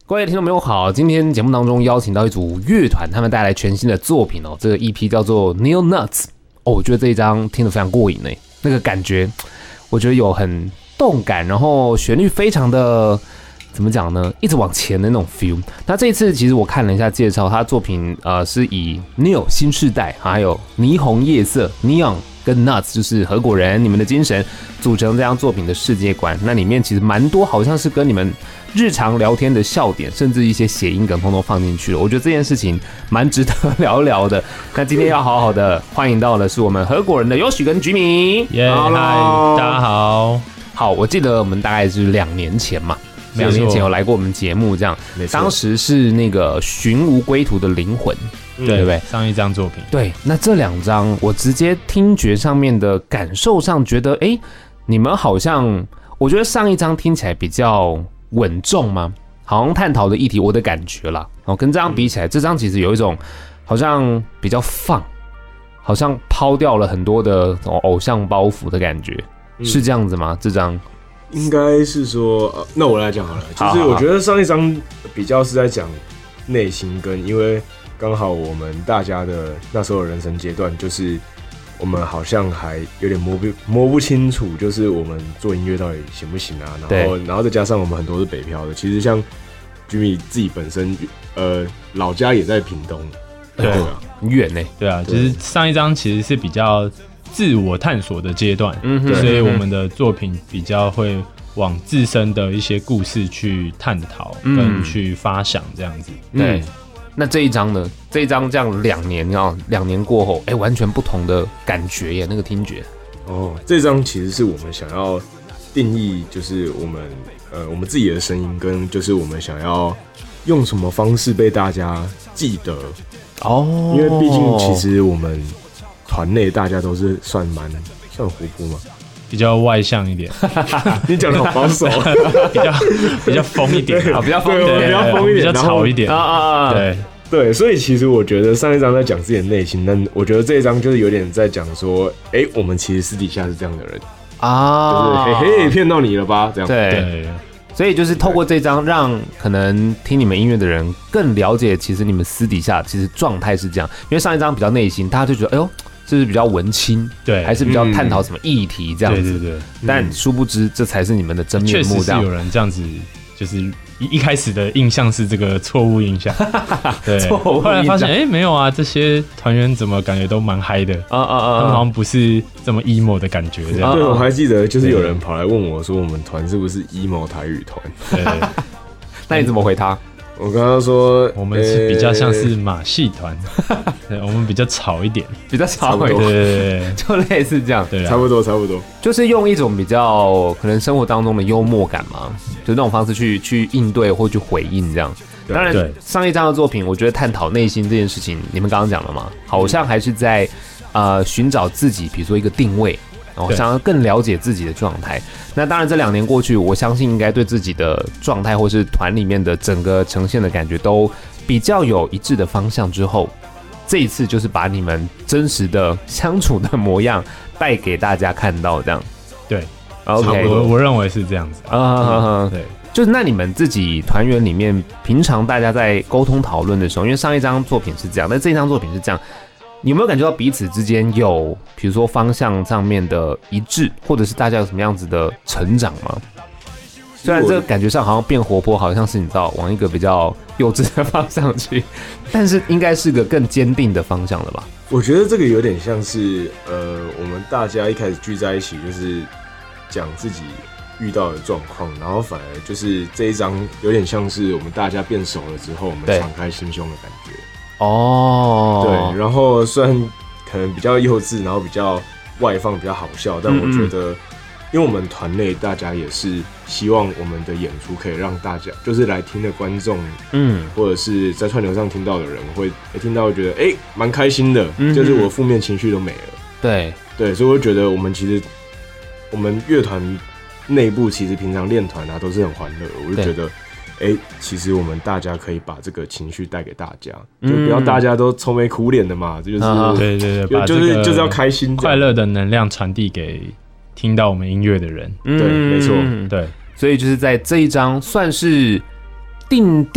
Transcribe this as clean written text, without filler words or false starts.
各位听众朋友好，今天节目当中邀请到一组乐团，他们带来全新的作品哦。这个 EP 叫做 Neo Nuts 哦，我觉得这一张听得非常过瘾呢，那个感觉，我觉得有很动感，然后旋律非常的怎么讲呢？一直往前的那种 feel。那这一次其实我看了一下介绍，他的作品是以 Neo 新世代，还有霓虹夜色 Neon 跟 Nuts 就是合伙人你们的精神组成这张作品的世界观。那里面其实蛮多好像是跟你们日常聊天的笑点，甚至一些谐音梗通通放进去了。我觉得这件事情蛮值得聊聊的。那今天要好好的欢迎到的是我们合伙人的优许跟Jimmy。 耶，嗨，大家好。 好，我记得我们大概是2年前嘛。2年前有来过我们节目，这样，当时是那个《寻无归途的灵魂》，对不对？ 上一张作品。 对，那这2张我直接听觉上面的感受上觉得，你们好像，我觉得上一张听起来比较稳重吗？好像探讨的议题，我的感觉啦，跟这张比起来，这张其实有一种好像比较放，好像抛掉了很多的偶像包袱的感觉，是这样子吗？这张？ 应该是说，那我来讲好了。就是我觉得上一张比较是在讲内心跟，因为刚好我们大家的那时候的人生阶段，就是我们好像还有点摸不清楚，就是我们做音乐到底行不行啊？然后再加上我们很多是北漂的，其实像 Jimmy 自己本身，老家也在屏东， 对啊， 很远呢。 对啊，就是上一张其实是比较自我探索的阶段，所以我们的作品比较会往自身的一些故事去探讨跟去发想这样子。 对，那这一张呢？这一张这样2年，2年过后，完全不同的感觉耶，那个听觉。 哦，这张其实是我们想要定义，就是我们自己的声音，跟就是我们想要用什么方式被大家记得。哦，因为毕竟其实我们团内大家都是算活泼嘛， 比较外向一点。 你讲的好保守， 比较疯一点， 比较疯一点， 比较疯一点， 比较吵一点对，所以其实我觉得上一张在讲自己的内心，但我觉得这一张就是有点在讲说，我们其实私底下是这样的人啊，就是嘿嘿骗到你了吧？这样对。所以就是透过这张，让可能听你们音乐的人更了解，其实你们私底下其实状态是这样。因为上一张比较内心，大家就觉得，这是比较文青，对，还是比较探讨什么议题这样子。对。但殊不知，这才是你们的真面目。 确实是有人这样子，就是一开始的印象是这个错误印象。对，后来发现，没有啊，这些团员怎么感觉都蛮嗨的他们好像不是这么 emo 的感觉这样。 对，我还记得，就是有人跑来问我说，我们团是不是 emo 台语团？ 对。 那你怎么回他？ 我跟他说， 我们是比较像是马戏团，我们比较吵一点， 比较吵一点，对，就类似这样， 对，差不多， 就是用一种比较可能生活当中的幽默感嘛，就那种方式去应对或去回应这样。当然，上一张的作品，我觉得探讨内心这件事情，你们刚刚讲了嘛，好像还是在寻找自己，比如说一个定位。我想要更了解自己的状态。那当然，这2年过去，我相信应该对自己的状态或是团里面的整个呈现的感觉都比较有一致的方向之后，这一次就是把你们真实的相处的模样带给大家看到，这样。 对 ，OK， 我认为是这样子。 对，就是那你们自己团员里面，平常大家在沟通讨论的时候，因为上一张作品是这样，但这一张作品是这样。你有没有感觉到彼此之间有，比如说方向上面的一致，或者是大家有什么样子的成长吗？虽然这个感觉上好像变活泼，好像是你知道往一个比较幼稚的方向去，但是应该是个更坚定的方向了吧？ 我觉得这个有点像是我们大家一开始聚在一起，就是讲自己遇到的状况，然后反而就是这一张有点像是我们大家变熟了之后，我们敞开心胸的感觉。对，然后虽然可能比较幼稚，然后比较外放，比较好笑，但我觉得，因为我们团内大家也是希望我们的演出可以让大家，就是来听的观众，或者是在串流上听到的人，会听到觉得蛮开心的，就是我负面情绪都没了。对，所以我觉得我们其实我们乐团内部其实平常练团都是很欢乐，我就觉得。其实我们大家可以把这个情绪带给大家，就不要大家都愁眉苦脸的嘛，这就是对， 就是要开心， 快乐的能量传递给听到我们音乐的人。 对，没错， 对， 所以就是在这一张算是定